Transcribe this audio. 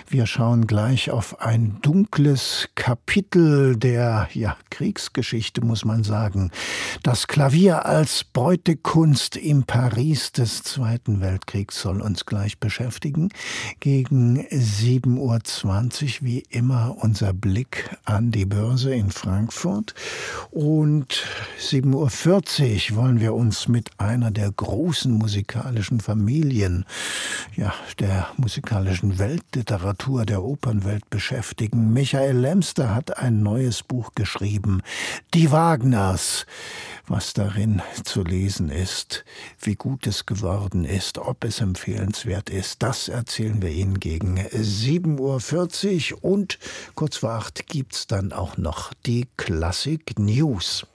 Wir schauen gleich auf ein dunkles Kapitel der Kriegsgeschichte, muss man sagen. Das Klavier als Beutekunst im Paris des Zweiten Weltkriegs soll uns gleich beschäftigen. Gegen 7:20 Uhr wie immer unser Blick an die Börse in Frankfurt. Und 7:40 Uhr wollen wir uns mit einer der großen musikalischen Familien, der musikalischen Weltliteratur, der Opernwelt beschäftigen. Michael Lemster hat ein neues Buch geschrieben, Die Wagners. Was darin zu lesen ist, wie gut es geworden ist, ob es empfehlenswert ist, das erzählen wir Ihnen gegen 7:40 Uhr. Und kurz vor 8 gibt's dann auch noch die Klassik News.